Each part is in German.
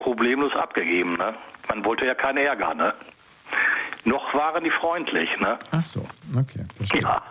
problemlos abgegeben. Ne? Man wollte ja keinen Ärger. Ne? Noch waren die freundlich. Ne? Ach so, okay, verstehe. Ja.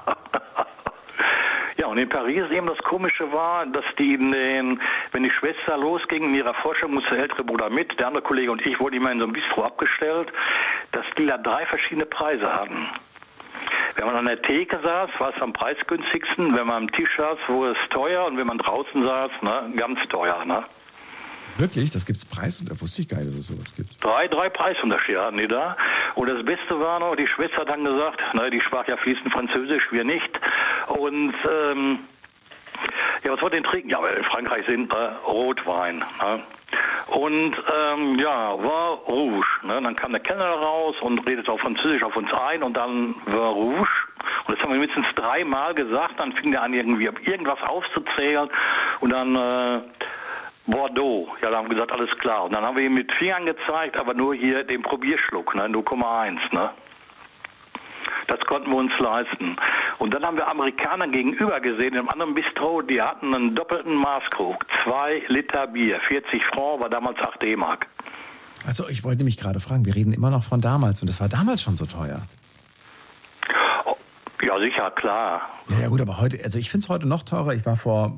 Ja, und in Paris eben das Komische war, dass wenn die Schwester losging in ihrer Forschung, musste der ältere Bruder mit, der andere Kollege und ich wurden immer in so einem Bistro abgestellt, dass die da 3 verschiedene Preise hatten. Wenn man an der Theke saß, war es am preisgünstigsten. Wenn man am Tisch saß, wurde es teuer. Und wenn man draußen saß, ne, ganz teuer. Ne? Wirklich? Das gibt's Preis? Da wusste ich gar nicht, dass es sowas gibt. 3 Preisunterschiede hatten die da. Und das Beste war noch, die Schwester hat dann gesagt, ne, die sprach ja fließend Französisch, wir nicht. Und ja, was wollt ihr denn trinken? Ja, weil in Frankreich sind Rotwein. Ne? Und war Rouge. Ne? Dann kam der Kellner raus und redete auf Französisch auf uns ein und dann war Rouge. Und das haben wir mindestens 3 Mal gesagt. Dann fing der an, irgendwas aufzuzählen und dann Bordeaux. Ja, da haben wir gesagt, alles klar. Und dann haben wir ihm mit Fingern gezeigt, aber nur hier den Probierschluck, ne? 0,1. Ne? Das konnten wir uns leisten. Und dann haben wir Amerikaner gegenüber gesehen, in einem anderen Bistro, die hatten einen doppelten Maßkrug. 2 Liter Bier, 40 Francs, war damals 8 D-Mark. Also ich wollte mich gerade fragen, wir reden immer noch von damals und das war damals schon so teuer. Oh, ja, sicher, klar. Ja gut, aber heute, also ich finde es heute noch teurer. Ich war vor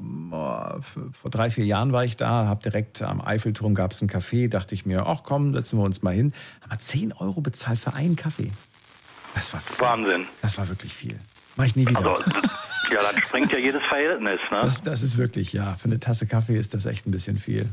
3-4 Jahren war ich da, habe direkt am Eiffelturm, gab es einen Café, dachte ich mir, ach komm, setzen wir uns mal hin. Haben wir 10 € bezahlt für einen Kaffee. Das war viel. Wahnsinn. Das war wirklich viel. Mach ich nie wieder. Also, ja, dann sprengt ja jedes Verhältnis. Ne? Das ist wirklich, ja, für eine Tasse Kaffee ist das echt ein bisschen viel.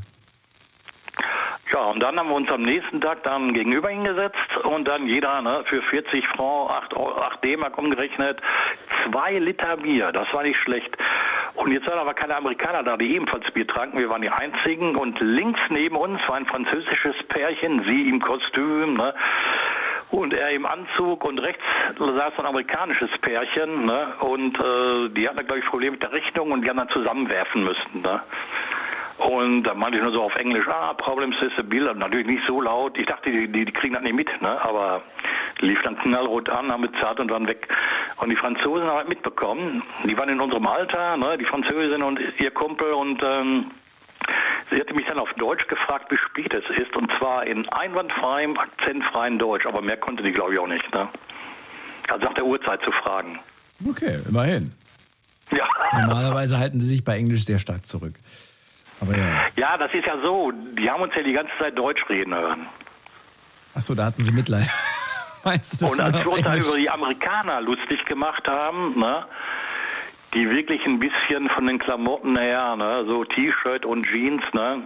Ja, und dann haben wir uns am nächsten Tag dann gegenüber hingesetzt und dann jeder für 40 Francs, 8 D-Mark umgerechnet, 2 Liter Bier, das war nicht schlecht. Und jetzt waren aber keine Amerikaner da, die ebenfalls Bier tranken, wir waren die Einzigen und links neben uns war ein französisches Pärchen, sie im Kostüm, ne? Und er im Anzug und rechts saß ein amerikanisches Pärchen, ne? Und die hatten, glaube ich, Probleme mit der Richtung und die haben dann zusammenwerfen müssen. Ne? Und da meinte ich nur so auf Englisch, Problems with the bill, natürlich nicht so laut. Ich dachte, die kriegen das nicht mit, ne? Aber die lief dann knallrot an, haben bezahlt und waren weg. Und die Franzosen haben halt mitbekommen, die waren in unserem Alter, ne? Die Französin und ihr Kumpel und sie hatte mich dann auf Deutsch gefragt, wie spät es ist, und zwar in einwandfreiem, akzentfreien Deutsch, aber mehr konnte die, glaube ich, auch nicht. Ne? Also nach der Uhrzeit zu fragen. Okay, immerhin. Ja. Normalerweise halten sie sich bei Englisch sehr stark zurück. Aber ja. Ja, das ist ja so, die haben uns ja die ganze Zeit Deutsch reden hören. Achso, da hatten sie Mitleid. Meinst du das? Und als wir uns dann über die Amerikaner lustig gemacht haben, ne? Die wirklich ein bisschen von den Klamotten her, ne, so T-Shirt und Jeans, ne,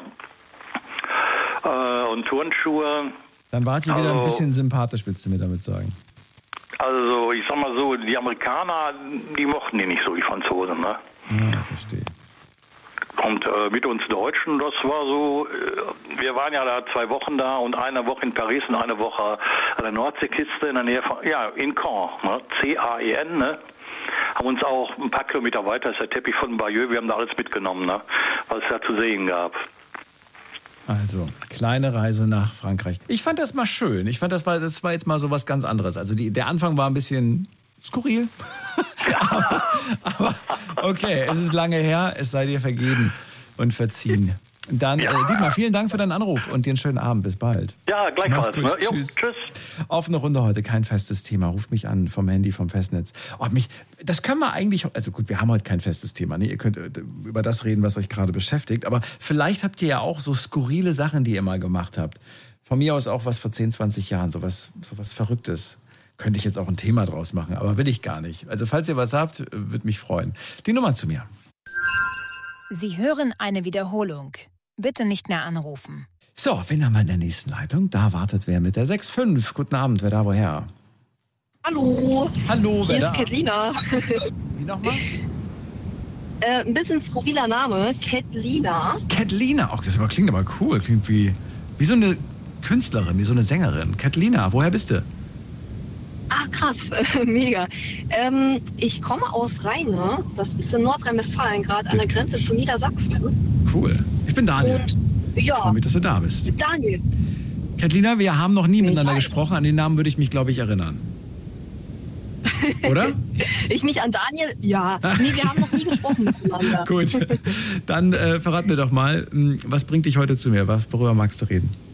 und Turnschuhe. Dann wart ihr wieder ein bisschen sympathisch, willst du mir damit sagen? Also, ich sag mal so, die Amerikaner, die mochten die nicht so, die Franzosen, ne. Ja, verstehe. Und mit uns Deutschen, das war so, wir waren ja da 2 Wochen da und eine Woche in Paris und eine Woche an der Nordseeküste in der Nähe von, ja, in Caen, ne, C-A-E-N, ne. Haben uns auch ein paar Kilometer weiter, ist der Teppich von Bayeux, wir haben da alles mitgenommen, ne, was es da zu sehen gab. Also, kleine Reise nach Frankreich. Ich fand das mal schön. Ich fand, das war jetzt mal so was ganz anderes. Also der Anfang war ein bisschen skurril. aber okay, es ist lange her, es sei dir vergeben und verziehen. Dann, Dietmar, vielen Dank für deinen Anruf und dir einen schönen Abend. Bis bald. Ja, gleichfalls. Ne? Tschüss. Tschüss. Offene Runde heute, kein festes Thema. Ruft mich an vom Handy, vom Festnetz. Das können wir eigentlich, also gut, wir haben heute kein festes Thema. Ne? Ihr könnt über das reden, was euch gerade beschäftigt. Aber vielleicht habt ihr ja auch so skurrile Sachen, die ihr mal gemacht habt. Von mir aus auch was vor 10, 20 Jahren, sowas Verrücktes. Könnte ich jetzt auch ein Thema draus machen, aber will ich gar nicht. Also falls ihr was habt, würde mich freuen. Die Nummer zu mir. Sie hören eine Wiederholung. Bitte nicht mehr anrufen. So, wen haben wir in der nächsten Leitung? Da wartet wer mit der 6.5. Guten Abend, wer da woher? Hallo. Hallo, wer da? Hier ist Ketlina. Wie nochmal? Ein bisschen skurriler Name, Ketlina. Ketlina, das klingt aber cool. Klingt wie so eine Künstlerin, wie so eine Sängerin. Ketlina, woher bist du? Ah, krass, mega. Ich komme aus Rheine, das ist in Nordrhein-Westfalen, gerade an der Grenze zu Niedersachsen. Cool. Ich bin Daniel. Und ja, ich freue mich, dass du da bist. Daniel. Ketlina, wir haben noch nie miteinander gesprochen. An den Namen würde ich mich, glaube ich, erinnern. Oder? Ich mich an Daniel? Ja. Nee, wir haben noch nie gesprochen miteinander. Gut, dann verrat mir doch mal, was bringt dich heute zu mir? Worüber magst du reden?